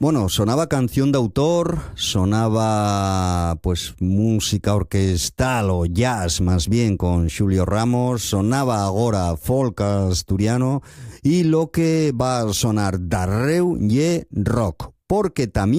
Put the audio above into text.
Bueno, sonaba canción de autor, sonaba pues música orquestal o jazz más bien con Xulio Ramos, sonaba agora folk asturiano y lo que va a sonar darreu ye rock, porque también